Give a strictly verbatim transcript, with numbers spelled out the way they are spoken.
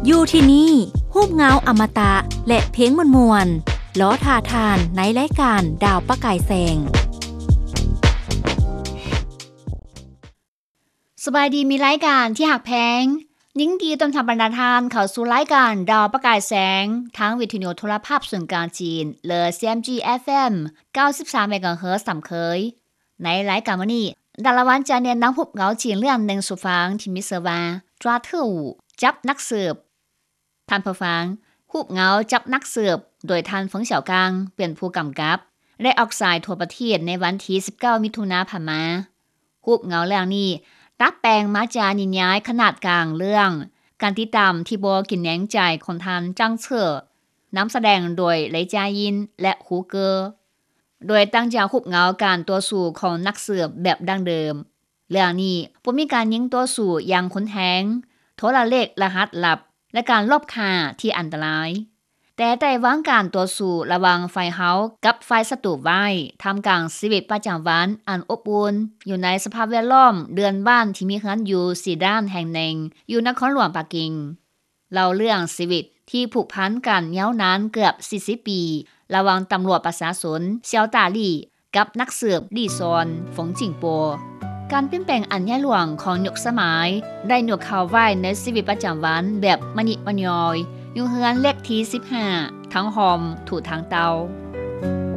อยู่ที่นี่รูปเงาอมตะและเพลงมวลๆล้อทาทานในรายการดาวประกายแสงสบายดีมีรายการที่หักแพงยิ่งดีต้นทำบรรดาทานเข้าสู่รายการดาวประกายแสงทางวิทยุโทรภาพส่วนกลางจีนเลอ ซี เอ็ม จี เอฟ เอ็ม เก้าสิบสามเมกะเฮิรตซ์สำเคยในรายการวันนี้ดาราวันจะเน้นนำรูปเงาจีนเรื่องหนึ่งสู่ฟังที่มีชื่อว่า抓特务จับนักสืบท่านผู้ฟังรูปเงาจับนักสืบโดยท่านฟงเสี่ยวกังเป็นผู้กำกับได้ออกสายทั่วประเทศในวันที่สิบเก้ามิถุนายนผ่านมารูปเงาเรื่องนี้ตัดแปลงมาจากนิยายขนาดกลางเรื่องการติดตามที่บ่กินแหนงใจของท่านจังเช่อนำแสดงโดยเหลยจายินและฮูเกอร์โดยตั้งใจรูปเงาการตัวสู่ของนักสืบแบบดั้งเดิมเรื่องนี้บ่มีการยิงตัวสู่อย่างขนแหงโทรเลขรหัสลับและการลบค่าที่อันตรายแต่ได้วางการตัวสู่ระหว่างฝ่ายเฮากับฝ่ายศัตรูไว้ทำกลางชีวิตประจำวันอันอบอุ่นอยู่ในสภาพแวดล้อมเดือนบ้านที่มีเฮือนอยู่สี่ด้านแห่งหนึ่งอยู่นครหลวงปักกิ่งเล่าเรื่องชีวิตที่ผูกพันกันยาวนานเกือบสี่สิบปีระหว่างตำรวจประชาชนเซียวตาลี่กับนักสืบลี่ซอนฝงจิงปัวการเปลี่ยนแปลงอันใหญ่หลวงของยุคสมัยได้หนวกเข้าไว้ในชีวิตประจำวันแบบมณิมะยอยอยู่เฮือนเลขที่สิบห้าทั้งหอมถูทางเตา